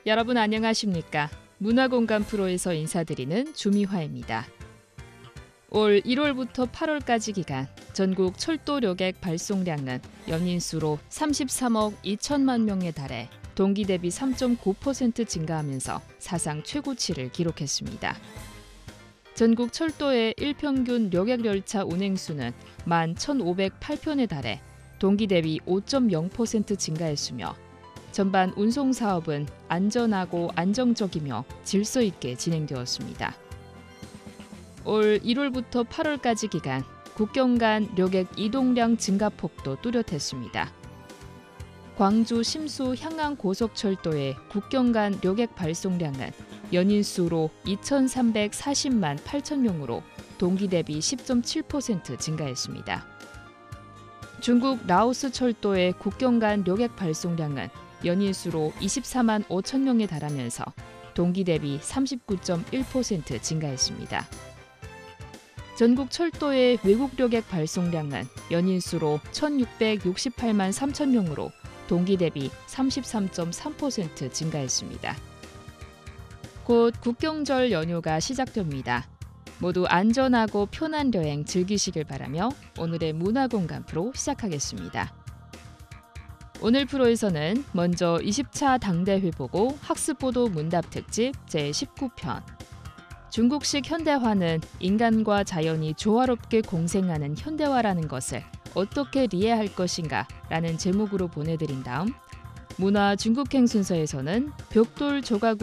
여러분 안녕하십니까? 문화공간 프로에서 인사드리는 주미화입니다. 올 1월부터 8월까지 기간 전국 철도 여객 발송량은 연인 수로 33억 2천만 명에 달해 동기 대비 3.9% 증가하면서 사상 최고치를 기록했습니다. 전국 철도의 일평균 여객 열차 운행수는 11,508편에 달해 동기 대비 5.0% 증가했으며 전반 운송 사업은 안전하고 안정적이며 질서 있게 진행되었습니다. 올 1월부터 8월까지 기간 국경 간 여객 이동량 증가폭도 뚜렷했습니다. 광주 심수 향안 고속철도의 국경 간 여객 발송량은 연인 수로 2,340만 8천 명으로 동기 대비 10.7% 증가했습니다. 중국 라오스 철도의 국경 간 여객 발송량은 연인 수로 24만 5천 명에 달하면서 동기 대비 39.1% 증가했습니다. 전국 철도의 외국 여객 발송량은 연인 수로 1,668만 3천 명으로 동기 대비 33.3% 증가했습니다. 곧 국경절 연휴가 시작됩니다. 모두 안전하고 편한 여행 즐기시길 바라며 오늘의 문화공간 프로 시작하겠습니다. 오늘 프로에서는 먼저 20차 당대회 보고 학습보도 문답 특집 제19편 중국식 현대화는 인간과 자연이 조화롭게 공생하는 현대화라는 것을 어떻게 이해할 것인가 라는 제목으로 보내드린 다음 문화 중국행 순서에서는 벽돌 조각